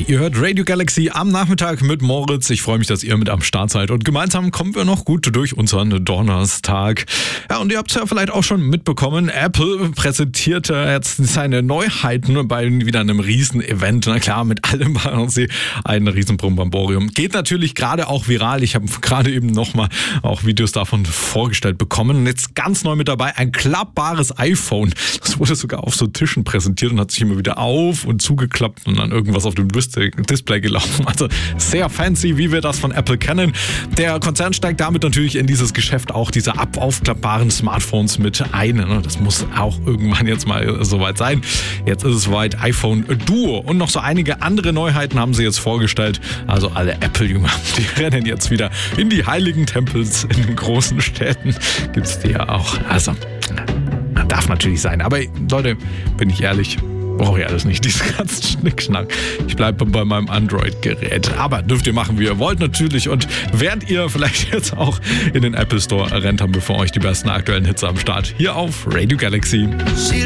Ihr hört Radio Galaxy am Nachmittag mit Moritz. Ich freue mich, dass ihr mit am Start seid und gemeinsam kommen wir noch gut durch unseren Donnerstag. Ja, und ihr habt es ja vielleicht auch schon mitbekommen, Apple präsentierte jetzt seine Neuheiten bei wieder einem Riesen-Event. Na klar, mit allem machen sie ein Riesen-Bromborium. Geht natürlich gerade auch viral. Ich habe gerade eben nochmal auch Videos davon vorgestellt bekommen. Und jetzt ganz neu mit dabei ein klappbares iPhone. Das wurde sogar auf so Tischen präsentiert und hat sich immer wieder auf und zugeklappt und dann irgendwas auf dem Display gelaufen. Also sehr fancy, wie wir das von Apple kennen. Der Konzern steigt damit natürlich in dieses Geschäft auch diese aufklappbaren Smartphones mit ein. Das muss auch irgendwann jetzt mal soweit sein. Jetzt ist es soweit, iPhone Duo und noch so einige andere Neuheiten haben sie jetzt vorgestellt. Also alle Apple-Jünger, die rennen jetzt wieder in die heiligen Tempels in den großen Städten. Gibt's die ja auch. Also, darf natürlich sein. Aber Leute, bin ich ehrlich, brauche ich alles nicht, diesen ganzen Schnickschnack. Ich bleibe bei meinem Android-Gerät. Aber dürft ihr machen, wie ihr wollt natürlich. Und während ihr vielleicht jetzt auch in den Apple Store rennt, haben wir für euch die besten aktuellen Hits am Start. Hier auf Radio Galaxy.